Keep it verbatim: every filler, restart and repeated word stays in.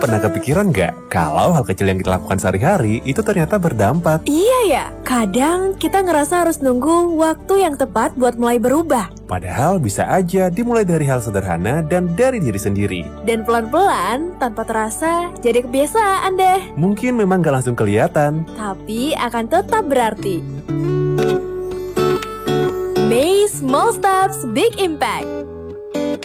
pernah kepikiran nggak kalau hal kecil yang kita lakukan sehari-hari itu ternyata berdampak? Iya ya, kadang kita ngerasa harus nunggu waktu yang tepat buat mulai berubah. Padahal bisa aja dimulai dari hal sederhana dan dari diri sendiri. Dan pelan-pelan, tanpa terasa, jadi kebiasaan deh. Mungkin memang gak langsung kelihatan, Tapi akan tetap berarti. May Small Steps Big Impact.